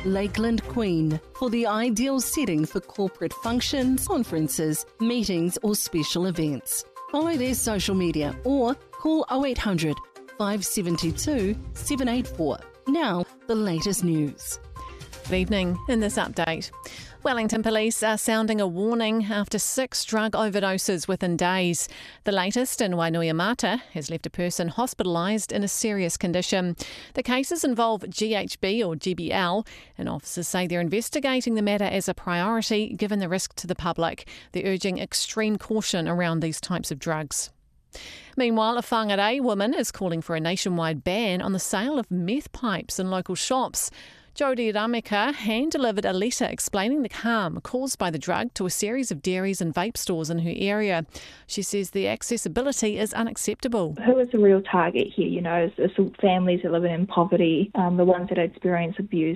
Lakeland Queen, for the ideal setting for corporate functions, conferences, meetings or special events. Follow their social media or call 0800 572 784. Now, the latest news. Good evening. In this update, Wellington Police are sounding a warning after 6 drug overdoses within days. The latest in Wainuiomata has left a person hospitalised in a serious condition. The cases involve GHB or GBL, and officers say they're investigating the matter as a priority given the risk to the public. They're urging extreme caution around these types of drugs. Meanwhile, a Whangarei woman is calling for a nationwide ban on the sale of meth pipes in local shops. Jodie Rameka hand-delivered a letter explaining the harm caused by the drug to a series of dairies and vape stores in her area. She says the accessibility is unacceptable. Who is the real target here? You know, it's families that live in poverty, the ones that experience abuse.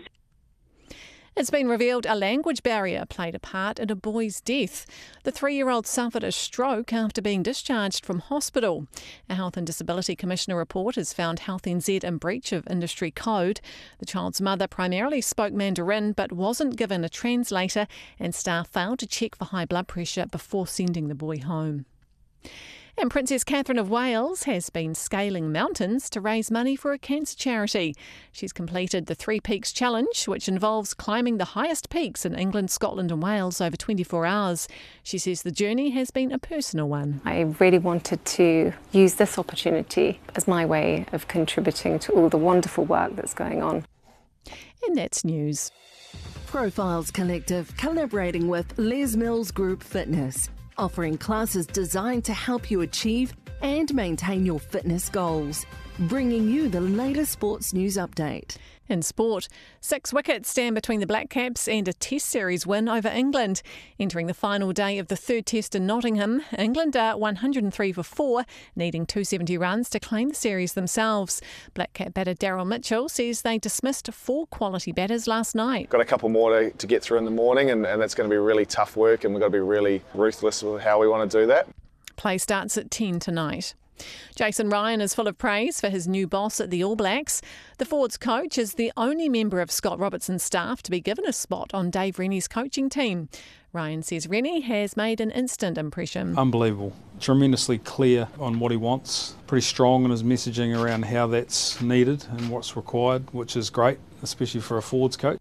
It's been revealed a language barrier played a part in a boy's death. The 3-year-old suffered a stroke after being discharged from hospital. A Health and Disability Commissioner report has found Health NZ in breach of industry code. The child's mother primarily spoke Mandarin but wasn't given a translator, and staff failed to check for high blood pressure before sending the boy home. And Princess Catherine of Wales has been scaling mountains to raise money for a cancer charity. She's completed the 3 Peaks Challenge, which involves climbing the highest peaks in England, Scotland and Wales over 24 hours. She says the journey has been a personal one. I really wanted to use this opportunity as my way of contributing to all the wonderful work that's going on. And that's news. Profiles Collective collaborating with Les Mills Group Fitness, offering classes designed to help you achieve and maintain your fitness goals. Bringing you the latest sports news update. In sport, 6 wickets stand between the Black Caps and a Test series win over England. Entering the final day of the 3rd Test in Nottingham, England are 103 for 4, needing 270 runs to claim the series themselves. Black Cap batter Daryl Mitchell says they dismissed 4 quality batters last night. Got a couple more to get through in the morning, and that's going to be really tough work, and we've got to be really ruthless with how we want to do that. Play starts at 10 tonight. Jason Ryan is full of praise for his new boss at the All Blacks. The forwards coach is the only member of Scott Robertson's staff to be given a spot on Dave Rennie's coaching team. Ryan says Rennie has made an instant impression. Unbelievable. Tremendously clear on what he wants. Pretty strong in his messaging around how that's needed and what's required, which is great, especially for a forwards coach.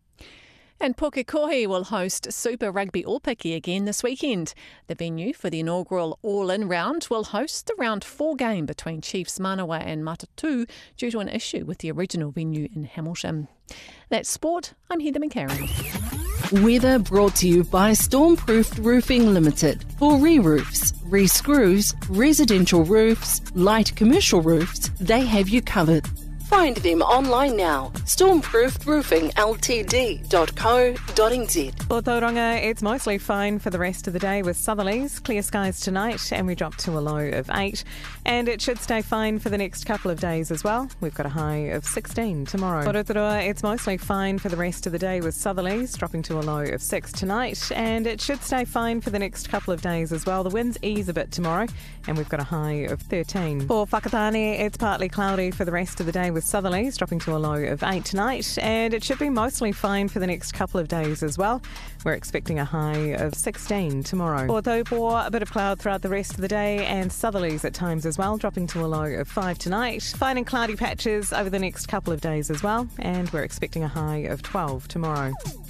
And Pukekohe will host Super Rugby Aupiki again this weekend. The venue for the inaugural All-In round will host the round 4 game between Chiefs Manawa and Matatu due to an issue with the original venue in Hamilton. That's sport. I'm Heather McCarran. Weather brought to you by Stormproofed Roofing Limited. For re-roofs, re-screws, residential roofs, light commercial roofs, they have you covered. Find them online now. Stormproofedroofingltd.co.nz. For Tauranga, it's mostly fine for the rest of the day with southerlies. Clear skies tonight and we drop to a low of 8. And it should stay fine for the next couple of days as well. We've got a high of 16 tomorrow. For Rotorua, it's mostly fine for the rest of the day with southerlies, dropping to a low of 6 tonight. And it should stay fine for the next couple of days as well. The winds ease a bit tomorrow and we've got a high of 13. For Whakatane, it's partly cloudy for the rest of the day with southerlies, dropping to a low of 8 tonight, and it should be mostly fine for the next couple of days as well. We're expecting a high of 16 tomorrow. For Taupo, a bit of cloud throughout the rest of the day and southerlies at times as well, dropping to a low of 5 tonight. Fine and cloudy patches over the next couple of days as well, and we're expecting a high of 12 tomorrow.